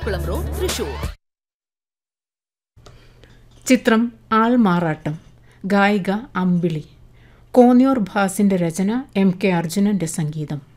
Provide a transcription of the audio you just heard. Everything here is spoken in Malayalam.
പൂക്കുളം റോഡ്, തൃശൂർ. ചിത്രം ആൾമാറാട്ടം. ഗായിക അമ്പിളി. കോന്നിയൂർ ഭാസിന്റെ രചന, എം കെ അർജുനന്റെ സംഗീതം.